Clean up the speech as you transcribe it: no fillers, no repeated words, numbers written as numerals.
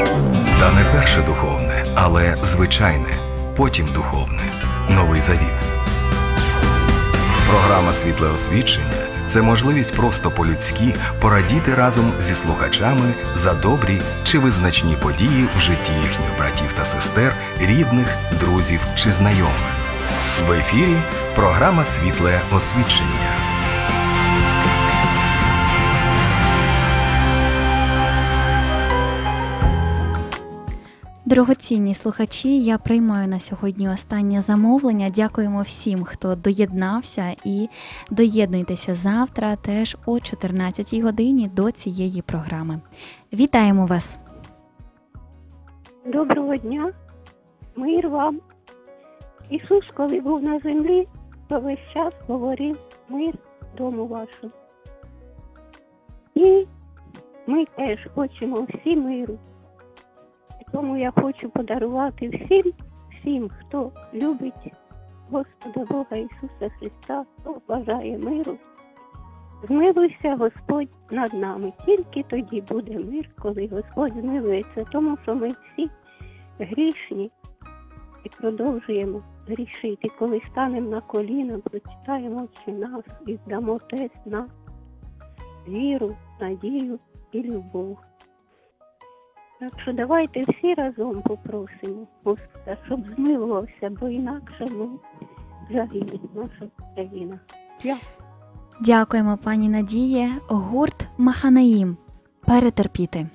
Та не перше духовне, але звичайне, потім духовне. Новий Завіт. Програма «Світле освічення» – це можливість просто по-людськи порадіти разом зі слухачами за добрі чи визначні події в житті їхніх братів та сестер, рідних, друзів чи знайомих. В ефірі програма «Світле освічення». Дорогоцінні слухачі, я приймаю на сьогодні останнє замовлення. Дякуємо всім, хто доєднався, і доєднуйтеся завтра теж о 14-й годині до цієї програми. Вітаємо вас! Доброго дня, мир вам. Ісус, коли був на землі, то весь час говорив мир дому вашому. І ми теж хочемо всі миру. Тому я хочу подарувати всім, хто любить Господа Бога Ісуса Христа, хто бажає миру. Змилуйся Господь над нами. Тільки тоді буде мир, коли Господь змилується. Тому що ми всі грішні і продовжуємо грішити. Коли станемо на коліна, прочитаємо «Отче наш» і здамо тест на віру, надію і любов. Так що давайте всі разом попросимо Господа, щоб змилувався, бо інакше ми загине наша країна. Дякуємо, пані Надіє. Гурт «Маханаїм». Перетерпіти.